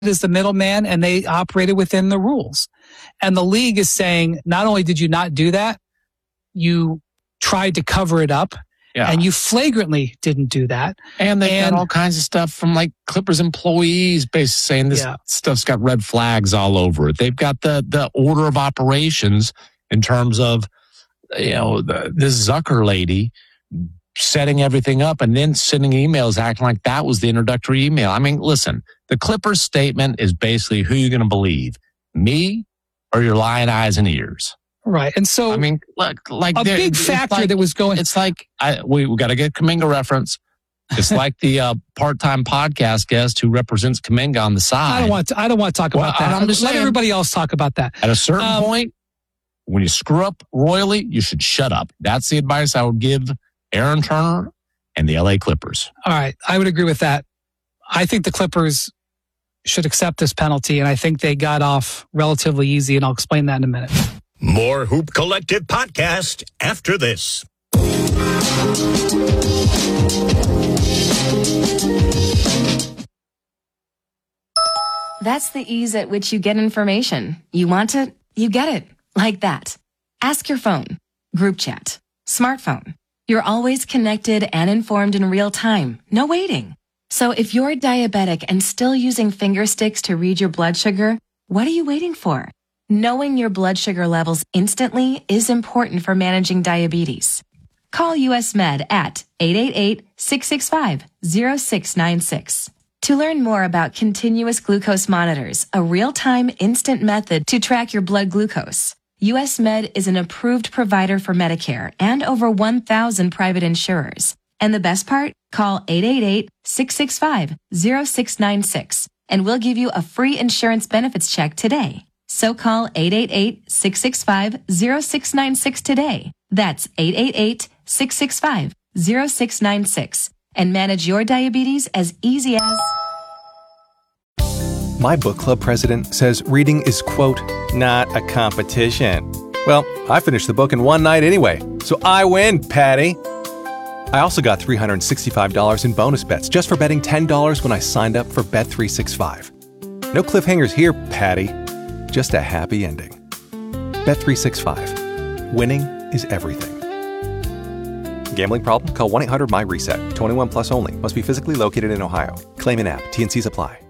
as the middleman and they operated within the rules. And the league is saying, not only did you not do that, you tried to cover it up. Yeah. And you flagrantly didn't do that. And they got all kinds of stuff from like Clippers employees basically saying this stuff's got red flags all over it. They've got the order of operations in terms of, this Zucker lady setting everything up and then sending emails acting like that was the introductory email. I mean, listen, the Clippers statement is basically who you're going to believe, me or your lying eyes and ears. Right. And so, I mean, look, like a big factor that was going. It's like, we got to get Kuminga reference. It's like the part-time podcast guest who represents Kuminga on the side. I don't want to talk about that. I'm just Let saying, everybody else talk about that. At a certain point, when you screw up royally, you should shut up. That's the advice I would give Aaron Turner and the LA Clippers. All right. I would agree with that. I think the Clippers should accept this penalty, and I think they got off relatively easy, and I'll explain that in a minute. More Hoop Collective podcast after this. That's the ease at which you get information. You want it, you get it. Like that. Ask your phone, group chat, smartphone. You're always connected and informed in real time. No waiting. So if you're diabetic and still using finger sticks to read your blood sugar, what are you waiting for? Knowing your blood sugar levels instantly is important for managing diabetes. Call US Med at 888-665-0696. To learn more about continuous glucose monitors, a real-time instant method to track your blood glucose, US Med is an approved provider for Medicare and over 1,000 private insurers. And the best part? Call 888-665-0696 and we'll give you a free insurance benefits check today. So call 888-665-0696 today. That's 888-665-0696 and manage your diabetes as easy as... My book club president says reading is, quote, not a competition. Well, I finished the book in one night anyway, so I win, Patty. I also got $365 in bonus bets just for betting $10 when I signed up for Bet365. No cliffhangers here, Patty. Just a happy ending. Bet365. Winning is everything. Gambling problem? Call 1-800-MY-RESET. 21 plus only. Must be physically located in Ohio. Claim in app. T&Cs apply.